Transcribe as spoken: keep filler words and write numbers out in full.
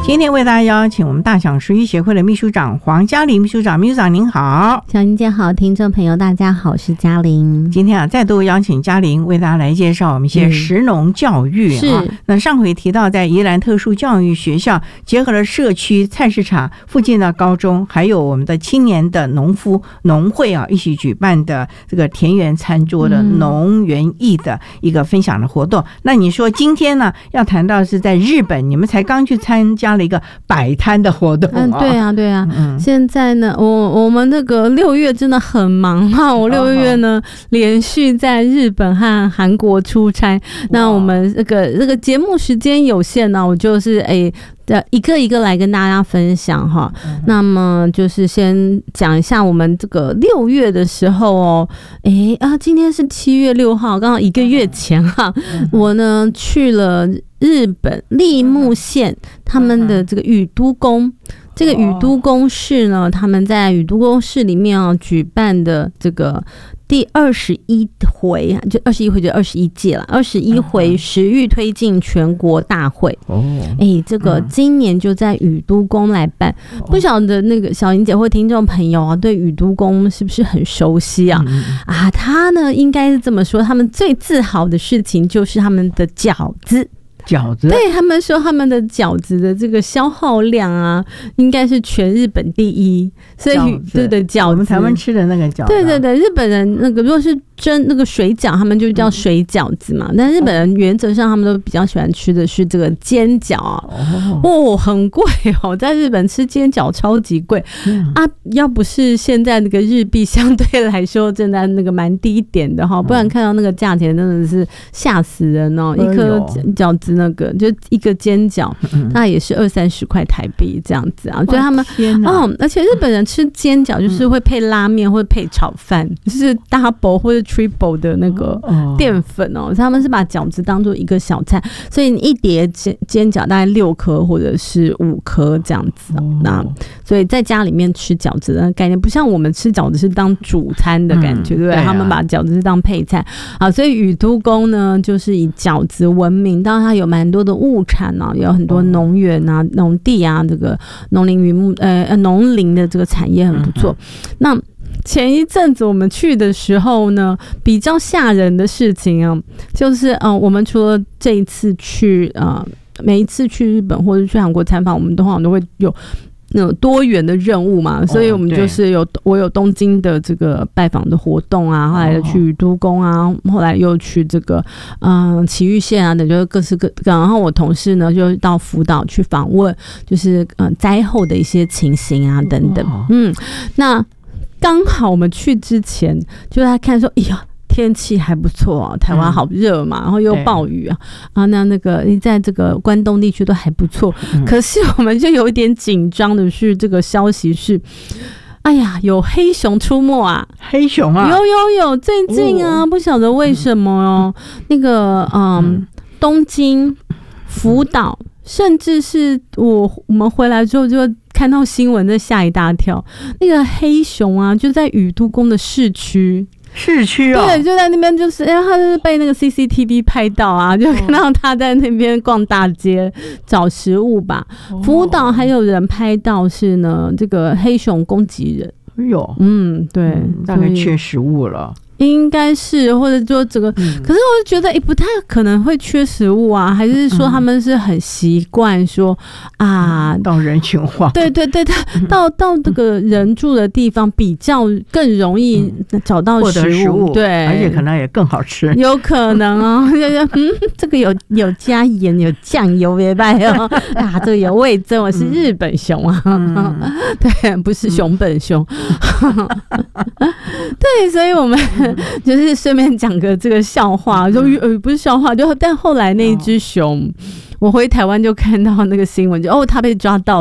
今天为大家邀请我们大享食育协会的秘书长黄嘉玲秘书长，秘书长您好。 小玲姐好，听众朋友大家好，我是嘉玲。 今天啊，再度邀请嘉玲为大家来介绍我们一些食农教育、嗯、啊。那上回提到在宜兰特殊教育学校结合了社区菜市场附近的高中，还有我们的青年的农夫农会啊，一起举办的这个田园餐桌的农园艺的一个分享的活动。嗯、那你说今天呢要谈到是在日本，你们才刚去参加了一个摆摊的活动、啊、 嗯，对啊对啊、嗯、现在呢我我们那个六月真的很忙哈，我六月呢、哦、连续在日本和韩国出差，那我们这个这个节目时间有限呢，我就是诶一个一个来跟大家分享哈、嗯。那么就是先讲一下我们这个六月的时候哦，诶啊，今天是七月六号，刚好一个月前哈，嗯、我呢去了日本立木县他们的这个宇都宫。这个宇都宫市呢，他们在宇都宫市里面啊举办的这个第二十一回，就二十一回就二十一届了，二十一回食育推进全国大会。哦，哎，这个今年就在宇都宫来办，嗯、不晓得那个小玲姐或听众朋友啊，对宇都宫是不是很熟悉啊？嗯、啊，他呢应该是这么说，他们最自豪的事情就是他们的饺子。 饺子， 对，他们说他们的饺子的这个消耗量啊，应该是全日本第一。所以对对，饺子， 我们台湾吃的那个饺子、啊， 对对对，日本人那个如果是蒸那个水饺，他们就叫水饺子嘛。嗯、但日本人原则上他们都比较喜欢吃的是这个煎饺啊，哦，哦很贵哦，在日本吃煎饺超级贵、嗯、啊，要不是现在那个日币相对来说正在那个蛮低一点的哈，不然看到那个价钱真的是吓死人哦，嗯、一颗饺子。那个就一个煎饺，那也是二三十块台币这样子啊，所以他们哦，而且日本人吃煎饺就是会配拉面或者配炒饭，嗯、就是 double 或者 triple 的那个淀粉哦，哦他们是把饺子当做一个小菜，所以你一碟煎煎饺大概六颗或者是五颗这样子、哦哦、那所以在家里面吃饺子的概念，不像我们吃饺子是当主餐的感觉，嗯、对不对？对啊、他们把饺子是当配菜啊，所以宇都宫呢就是以饺子闻名，当然它有蛮多的物产啊，有很多农园啊、农地啊，这个农林渔牧呃农林的这个产业很不错。嗯、那前一阵子我们去的时候呢，比较吓人的事情啊，就是嗯、呃，我们除了这一次去呃，每一次去日本或者去韩国参访，我们通常都会有那种多元的任务嘛，所以我们就是有、哦、我有东京的这个拜访的活动啊，后来去宇都宫啊，后来又去这个嗯埼玉县啊等，就是各式各各。然后我同事呢就到福岛去访问，就是嗯灾后的一些情形啊等等。哦、嗯，那刚好我们去之前就在看说，哎呀。天气还不错啊，台湾好热嘛，嗯、然后又暴雨啊，啊，那那个在这个关东地区都还不错，嗯、可是我们就有一点紧张的是，这个消息是，哎呀，有黑熊出没啊！ 黑熊啊， 有有有，最近啊，哦、不晓得为什么哦，嗯、那个嗯，嗯东京、福岛，甚至是我我们回来之后就看到新闻，在吓一大跳，那个黑熊啊，就在宇都宫的市区。 市区哦， 对，就在那边，就是因为他就是被那个 C C T V 拍到啊，就看到他在那边逛大街找食物吧。哦、福岛还有人拍到是呢，这个黑熊攻击人。 哎呦， 嗯，对， 嗯、大概缺食物了。 应该是，或者说这个，嗯、可是我就觉得，也、欸、不太可能会缺食物啊，还是说他们是很习惯说、嗯、啊， 到人群化， 对对对，到到这个人住的地方比较更容易找到食物， 嗯、食物对， 而且可能也更好吃， 有可能哦，嗯，这个有有加盐，有酱油，别拜哦，啊，这个有味增，我是日本熊啊，嗯、对，不是熊本熊，嗯、对，所以我们。就是顺便讲个这个笑话，就呃不是笑话，就但后来那一只熊，我回台湾就看到那个新闻，就哦他被抓到